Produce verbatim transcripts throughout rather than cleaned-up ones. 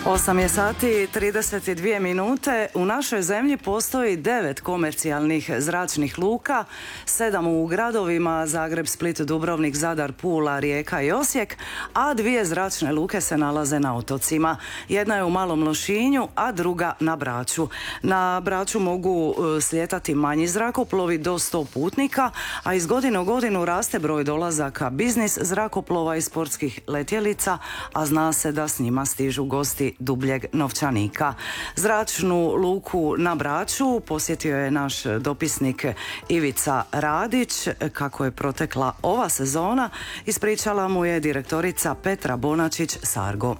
osam je sati trideset dvije minute. U našoj zemlji postoji devet komercijalnih zračnih luka, sedam u gradovima Zagreb, Split, Dubrovnik, Zadar, Pula, Rijeka i Osijek, a dvije zračne luke se nalaze na otocima. Jedna je u Malom Lošinju, a druga na Braču. Na Braču mogu slijetati manji zrakoplovi do sto putnika, a iz godine u godinu raste broj dolazaka biznis zrakoplova i sportskih letjelica, a zna se da s njima stižu gosti dubljeg novčanika. Zračnu luku na Braču posjetio je naš dopisnik Ivica Radić. Kako je protekla ova sezona, ispričala mu je direktorica Petra Bonačić-Sargo.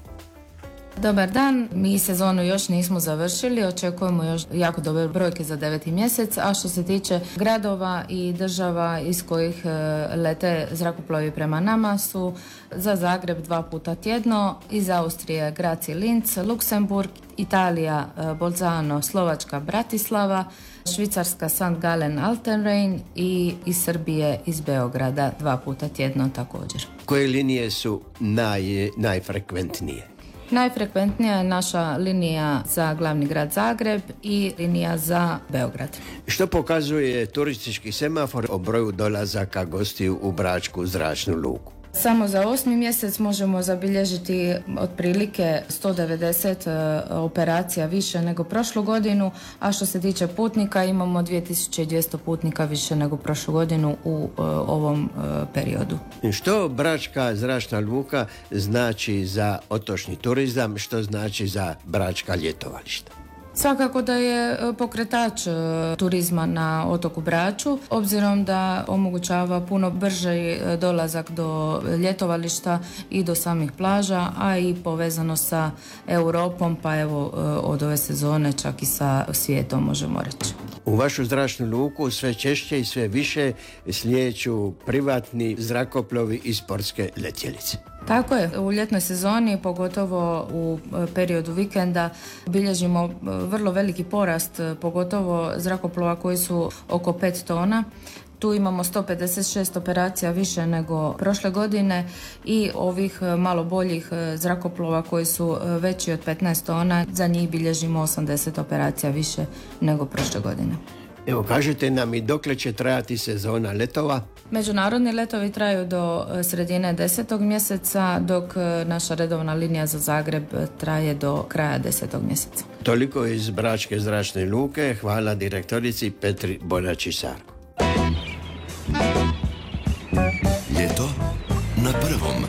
Dobar dan, mi sezonu još nismo završili, očekujemo još jako dobre brojke za deveti mjesec, a što se tiče gradova i država iz kojih lete zrakoplovi prema nama su za Zagreb dva puta tjedno, iz Austrije Graci Linz, Luksemburg, Italija Bolzano, Slovačka Bratislava, Švicarska Sankt Gallen Altenrhein i iz Srbije iz Beograda dva puta tjedno također. Koje linije su naj, najfrekventnije? Najfrekventnija je naša linija za glavni grad Zagreb i linija za Beograd. Što pokazuje turistički semafor o broju dolazaka gostiju u Bračku zračnu luku? Samo za osmi mjesec možemo zabilježiti otprilike sto devedeset operacija više nego prošlu godinu, a što se tiče putnika imamo dvije tisuće dvjesto putnika više nego prošlu godinu u uh, ovom uh, periodu. Što Bračka zračna luka znači za otočni turizam, što znači za bračka ljetovališta? Svakako da je pokretač e, turizma na otoku Braču, obzirom da omogućava puno brži dolazak do ljetovališta i do samih plaža, a i povezano sa Europom, pa evo e, od ove sezone čak i sa svijetom, možemo reći. U vašu zračnu luku sve češće i sve više slijeću privatni zrakoplovi i sportske letjelice. Tako je, u ljetnoj sezoni, pogotovo u periodu vikenda, bilježimo vrlo veliki porast, pogotovo zrakoplova koji su oko pet tona. Tu imamo sto pedeset šest operacija više nego prošle godine i ovih malo boljih zrakoplova koji su veći od petnaest tona, za njih bilježimo osamdeset operacija više nego prošle godine. Evo, kažete nam i dokle će trajati sezona letova? Međunarodni letovi traju do sredine desetog mjeseca, dok naša redovna linija za Zagreb traje do kraja desetog mjeseca. Toliko iz Bračke zračne luke. Hvala direktorici Petri Bonačić-Sargo. Ljeto na prvom.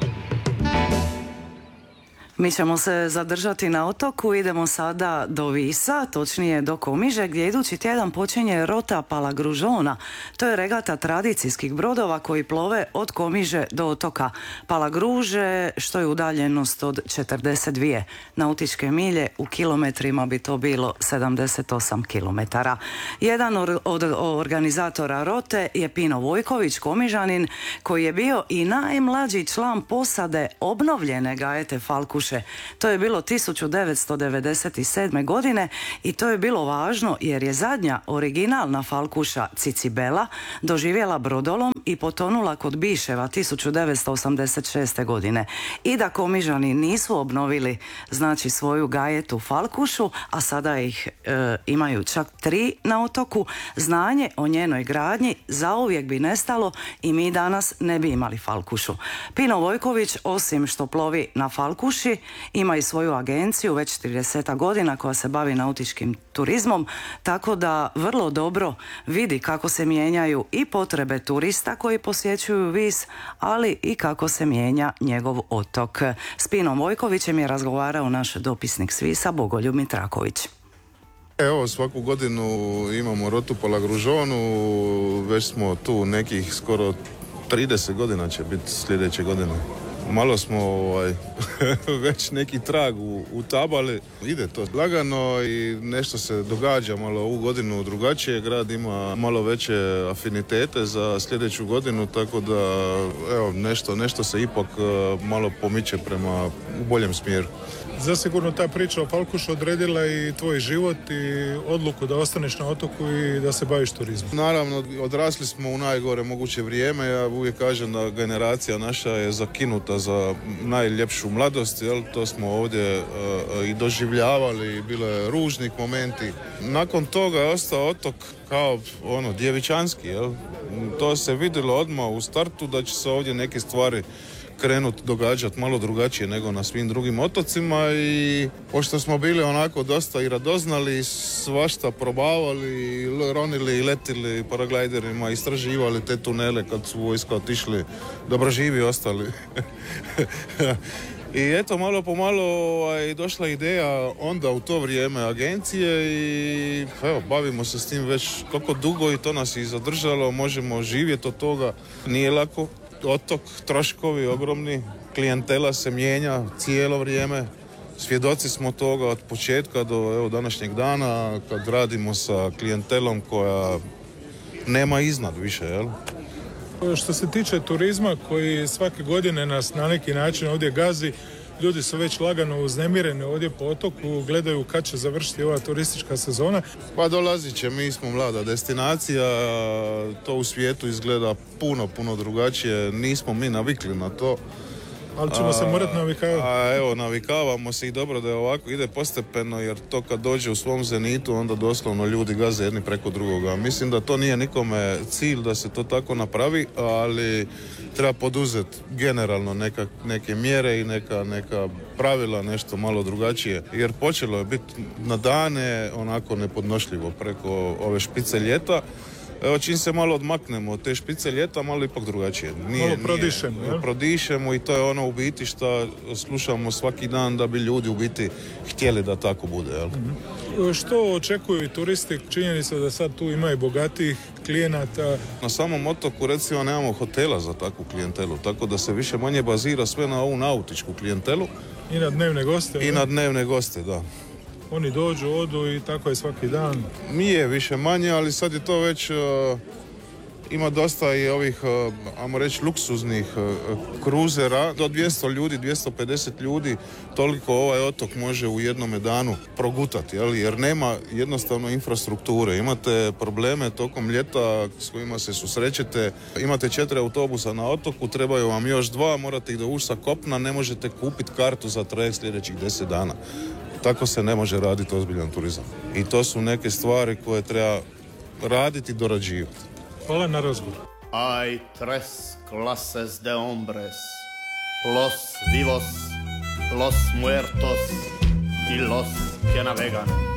Mi ćemo se zadržati na otoku, idemo sada do Visa, točnije do Komiže, gdje idući tjedan počinje Rota Palagružona. To je regata tradicijskih brodova koji plove od Komiže do otoka Palagruže, što je udaljenost od četrdeset dvije nautičke milje, u kilometrima bi to bilo sedamdeset osam kilometara. Jedan od organizatora Rote je Pino Vojković, Komižanin, koji je bio i najmlađi član posade obnovljene gajete Falkuše. To je bilo tisuću devetsto devedeset sedme. godine i to je bilo važno jer je zadnja originalna Falkuša Cicibela doživjela brodolom i potonula kod Biševa tisuću devetsto osamdeset šeste. godine. I da Komižani nisu obnovili znači svoju gajetu Falkušu, a sada ih e, imaju čak tri na otoku, znanje o njenoj gradnji zauvijek bi nestalo i mi danas ne bi imali Falkušu. Pino Vojković, osim što plovi na Falkuši, ima i svoju agenciju već trideset godina koja se bavi nautičkim turizmom, tako da vrlo dobro vidi kako se mijenjaju i potrebe turista koji posjećuju Vis, ali i kako se mijenja njegov otok. S Pinom Vojkovićem je razgovarao naš dopisnik s Visa Bogoljub Mitraković. Evo, svaku godinu imamo Rotu Palagružonu, već smo tu nekih skoro trideset godina će biti sljedeće godine. Malo smo ovaj, već neki trag utabali, ide to lagano i nešto se događa malo ovu godinu drugačije, grad ima malo veće afinitete za sljedeću godinu, tako da evo, nešto, nešto se ipak malo pomiče prema u boljem smjeru. Zasigurno ta priča o Falkušu odredila i tvoj život i odluku da ostaneš na otoku i da se baviš turizmom. Naravno, odrasli smo u najgore moguće vrijeme. Ja uvijek kažem da generacija naša je zakinuta onda za najljepšu mladost, jel? To smo ovdje uh, i doživljavali, bilo je ružnih momenti. Nakon toga je ostao otok kao ono djevičanski, jel? To se vidjelo odmah u startu da će se ovdje neke stvari krenuti događati malo drugačije nego na svim drugim otocima i pošto smo bili onako dosta i radoznali, svašta probavali, ronili, letili paraglajderima, istraživali te tunele kad su vojska otišli, dobro živi ostali. I eto, malo po malo ovaj, došla ideja onda u to vrijeme agencije i evo, bavimo se s tim već koliko dugo i to nas i zadržalo, možemo živjeti od toga, nije lako. Otok, troškovi ogromni, klijentela se mijenja cijelo vrijeme. Svjedoci smo toga od početka do evo, današnjeg dana kad radimo sa klijentelom koja nema iznad više, jel? Što se tiče turizma koji svake godine nas na neki način ovdje gazi, ljudi su već lagano uznemireni ovdje po otoku, gledaju kad će završiti ova turistička sezona. Pa dolazit će, mi smo mlada destinacija, to u svijetu izgleda puno, puno drugačije, nismo mi navikli na to. Ali ćemo a, se morati navikavati. A evo, navikavamo se i dobro da je ovako, ide postepeno, jer to kad dođe u svom zenitu, onda doslovno ljudi gaze jedni preko drugoga. Mislim da to nije nikome cilj da se to tako napravi, ali treba poduzeti generalno neka, neke mjere i neka, neka pravila, nešto malo drugačije. Jer počelo je biti na dane onako nepodnošljivo preko ove špice ljeta. Evo, čim se malo odmaknemo od te špice ljeta, malo ipak drugačije. Nije, malo prodišemo, nije, prodišemo i to je ono u biti što slušamo svaki dan da bi ljudi u biti htjeli da tako bude. Jel? Mm-hmm. Što očekuju i turisti? Činjenica da sad tu ima i bogatih klijenata. Na samom otoku recimo nemamo hotela za takvu klijentelu, tako da se više manje bazira sve na ovu nautičku klijentelu. I na dnevne goste. I ne? na dnevne goste, da. Oni dođu, odu i tako je svaki dan. Nije više manje, ali sad je to već, uh, ima dosta i ovih, uh, ajmo reći, luksuznih uh, kruzera. Do dvjesto ljudi, dvjesto pedeset ljudi, toliko ovaj otok može u jednome danu progutati, jel? Jer nema jednostavno infrastrukture. Imate probleme tokom ljeta s kojima se susrećete. Imate četiri autobusa na otoku, trebaju vam još dva, morate ih dovući sa kopna, ne možete kupiti kartu za trajekt sljedećih deset dana. Tako se ne može raditi ozbiljan turizam. I to su neke stvari koje treba raditi i dorađivati. Hvala na razgovor. Hay tres clases de hombres. Los vivos, los muertos y los que navegan.